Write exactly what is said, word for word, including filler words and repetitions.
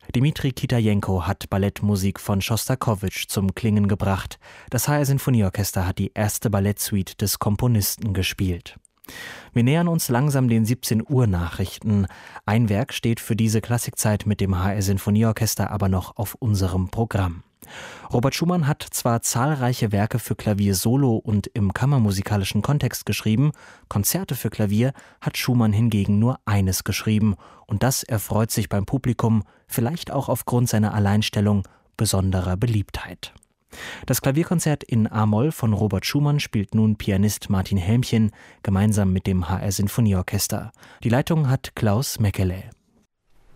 Dmitri Kitajenko hat Ballettmusik von Schostakowitsch zum Klingen gebracht. Das H R Sinfonieorchester hat die erste Ballettsuite des Komponisten gespielt. Wir nähern uns langsam den siebzehn Uhr Nachrichten. Ein Werk steht für diese Klassikzeit mit dem H R Sinfonieorchester aber noch auf unserem Programm. Robert Schumann hat zwar zahlreiche Werke für Klavier solo und im kammermusikalischen Kontext geschrieben, Konzerte für Klavier hat Schumann hingegen nur eines geschrieben, und das erfreut sich beim Publikum, vielleicht auch aufgrund seiner Alleinstellung, besonderer Beliebtheit. Das Klavierkonzert in A-Moll von Robert Schumann spielt nun Pianist Martin Helmchen gemeinsam mit dem H R Sinfonieorchester. Die Leitung hat Klaus Meckele.